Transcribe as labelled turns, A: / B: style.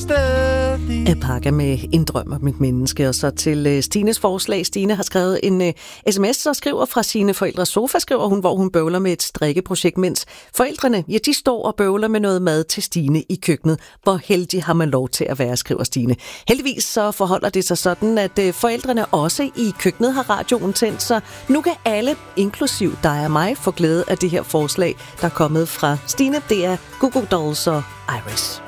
A: stadig.
B: Jeg pakker med en drøm om et menneske, og så til Stines forslag. Stine har skrevet en sms og skriver fra sine forældres sofa, skriver hun, hvor hun bøvler med et strikkeprojekt, mens forældrene, ja, de står og bøvler med noget mad til Stine i køkkenet. Hvor heldig har man lov til at være, skriver Stine. Heldigvis så forholder det sig sådan, at forældrene også i køkkenet har radioen tændt, så nu kan alle, inklusiv dig og mig, få glæde af det her forslag, der er kommet fra Stine. Det er Goo Goo Dolls og Iris.